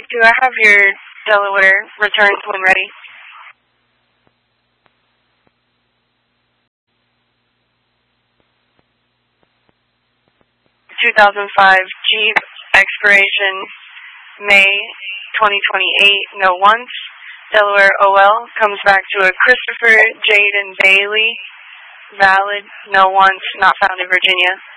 do I have your Delaware returns when ready? 2005 Jeep, expiration May 2028, no once. Delaware OL comes back to a Christopher Jaden Bailey, valid, no once, not found in Virginia.